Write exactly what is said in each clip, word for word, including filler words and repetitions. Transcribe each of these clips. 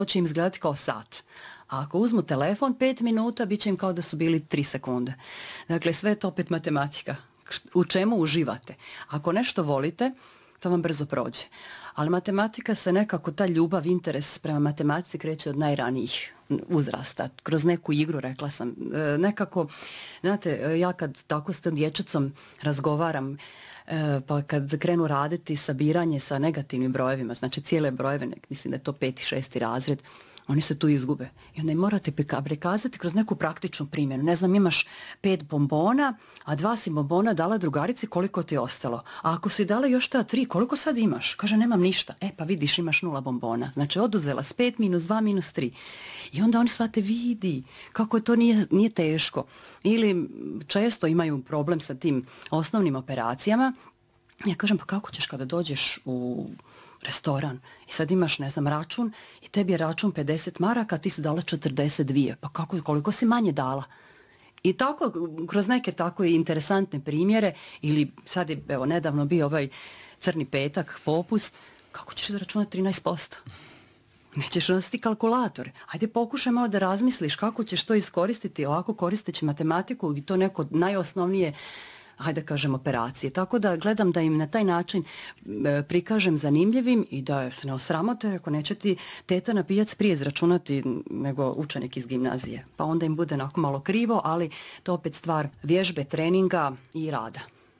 će im izgledati kao sat. A ako uzmu telefon pet minuta, bit će im kao da su bili tri sekunde. Dakle, sve je to opet matematika. U čemu uživate? Ako nešto volite, to vam brzo prođe. Ali matematika se nekako, ta ljubav, interes prema matematici kreće od najranijih uzrasta. Kroz neku igru, rekla sam. Nekako, znate, ja kad tako s tom dječicom razgovaram, pa kad krenu raditi sabiranje sa negativnim brojevima, znači cijele brojeve, mislim da je to peti, šesti razred, oni se tu izgube. I onda im morate prikazati kroz neku praktičnu primjenu. Ne znam, imaš pet bombona, a dva si bombona dala drugarici, koliko ti je ostalo? A ako si dala još ta tri, koliko sad imaš? Kaže, nemam ništa. E, pa vidiš, imaš nula bombona. Znači, oduzela s pet minus dva minus tri. I onda oni shvate, vidi, kako to nije, nije teško. Ili često imaju problem sa tim osnovnim operacijama. Ja kažem, pa kako ćeš kada dođeš u restoran i sad imaš, ne znam, račun i tebi je račun pedeset maraka, a ti si dala četrdeset dvije. Pa kako, koliko si manje dala? I tako, kroz neke tako interesantne primjere, ili sad je, evo, nedavno bio ovaj crni petak, popust, kako ćeš zaračunati trinaest posto? Nećeš nositi kalkulator. Ajde, pokušaj malo da razmisliš kako ćeš to iskoristiti ovako koristeći matematiku i to neko najosnovnije, hajde kažem, operacije. Tako da gledam da im na taj način e, prikažem zanimljivim i da se ne osramote, ako neće ti teta na pijac prije izračunati nego učenik iz gimnazije. Pa onda im bude onako malo krivo, ali to opet stvar vježbe, treninga i rada.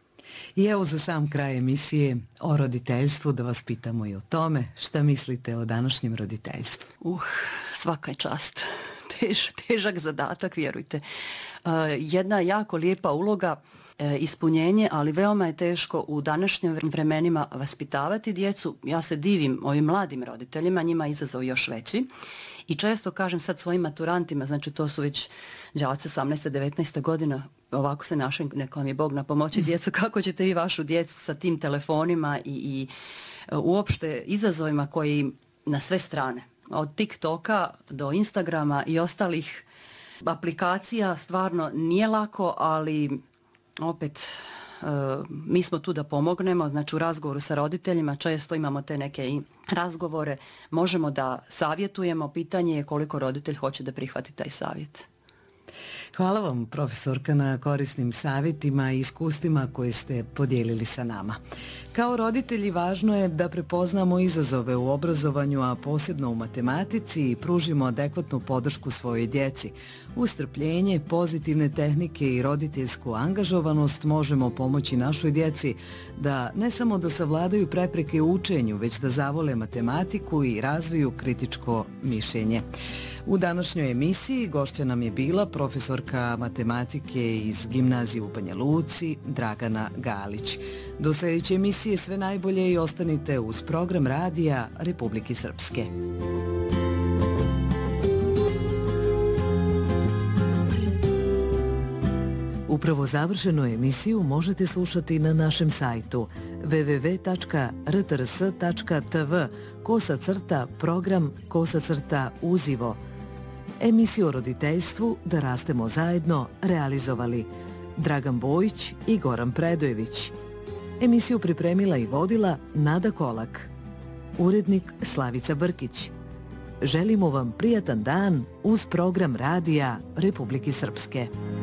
I evo za sam kraj emisije o roditeljstvu da vas pitamo i o tome šta mislite o današnjem roditeljstvu. Uh, svaka je čast. Tež, težak zadatak, vjerujte. Uh, jedna jako lijepa uloga, ispunjenje, ali veoma je teško u današnjim vremenima vaspitavati djecu. Ja se divim ovim mladim roditeljima, njima je izazov još veći. I često kažem sad svojim maturantima, znači to su već đaci osamnaesta devetnaesta godina, ovako se našem, neko vam je Bog na pomoći djecu, kako ćete vi vašu djecu sa tim telefonima i, i uopšte izazovima koji na sve strane, od TikToka do Instagrama i ostalih aplikacija, stvarno nije lako, ali opet, e, mi smo tu da pomognemo, znači u razgovoru sa roditeljima često imamo te neke i razgovore, možemo da savjetujemo, pitanje je koliko roditelj hoće da prihvati taj savjet. Hvala vam, profesorka, na korisnim savjetima i iskustvima koje ste podijelili sa nama. Kao roditelji važno je da prepoznamo izazove u obrazovanju, a posebno u matematici, i pružimo adekvatnu podršku svojoj djeci. Uz strpljenje, pozitivne tehnike i roditeljsku angažovanost možemo pomoći našoj djeci da ne samo da savladaju prepreke u učenju, već da zavole matematiku i razviju kritičko mišljenje. U današnjoj emisiji gošća nam je bila profesorka matematike iz gimnazije u Banja Luci, Dragana Galić. Do sljedeće emisije sve najbolje i ostanite uz program radija Republike Srpske. Upravo završenu emisiju možete slušati na našem sajtu w w w tačka r t r s tačka t v kosa crta program kosa crta uzivo. Emisiju o roditeljstvu Da rastemo zajedno realizovali Dragan Bojić i Goran Predojević. Emisiju pripremila i vodila Nada Kolak. Urednik Slavica Brkić. Želimo vam prijatan dan uz program radija Republike Srpske.